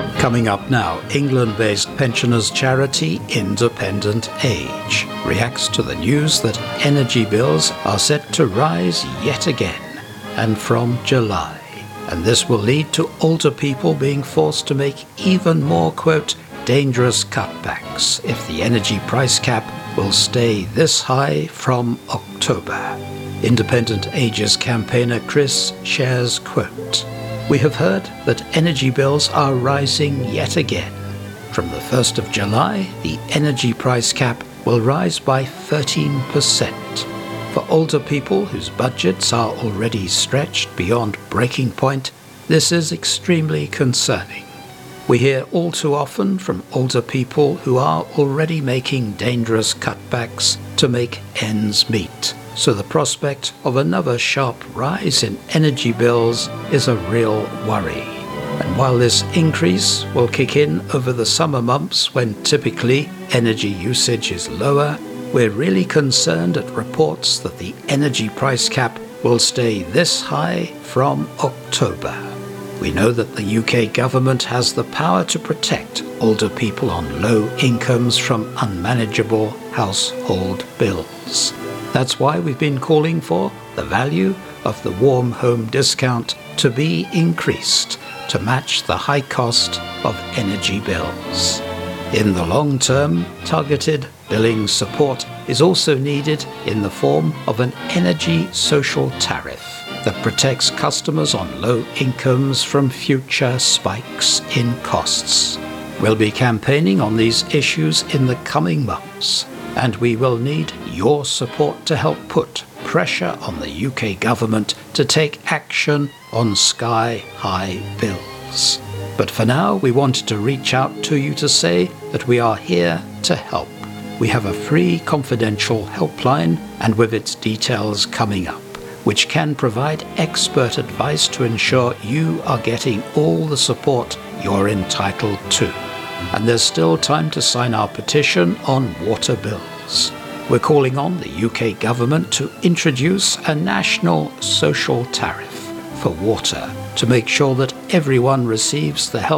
Coming up now, England-based pensioners charity Independent Age reacts to the news that energy bills are set to rise yet again, and from July. And this will lead to older people being forced to make even more, quote, dangerous cutbacks if the energy price cap will stay this high from October. Independent Age's campaigner Chris shares, quote, "We have heard that energy bills are rising yet again. From the 1st of July, the energy price cap will rise by 13%. For older people whose budgets are already stretched beyond breaking point, this is extremely concerning. We hear all too often from older people who are already making dangerous cutbacks to make ends meet. So the prospect of another sharp rise in energy bills is a real worry. And while this increase will kick in over the summer months when typically energy usage is lower, we're really concerned at reports that the energy price cap will stay this high from October. We know that the UK government has the power to protect older people on low incomes from unmanageable household bills. That's why we've been calling for the value of the warm home discount to be increased to match the high cost of energy bills. In the long term, targeted billing support is also needed in the form of an energy social tariff that protects customers on low incomes from future spikes in costs. We'll be campaigning on these issues in the coming months, and we will need your support to help put pressure on the UK government to take action on sky-high bills. But for now, we wanted to reach out to you to say that we are here to help. We have a free confidential helpline, and with its details coming up, which can provide expert advice to ensure you are getting all the support you're entitled to. And there's still time to sign our petition on water bills. We're calling on the UK government to introduce a national social tariff for water to make sure that everyone receives the help